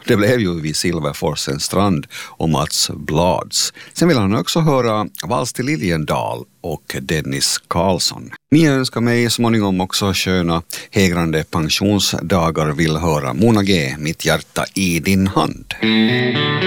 det blev ju vid Silverforsens strand och Mats Blads. Sen vill han också höra Vals till Liljendal och Dennis Karlsson. Ni önskar mig småningom också sköna hägrande pensionsdagar, vill höra Mona G, Mitt hjärta i din hand.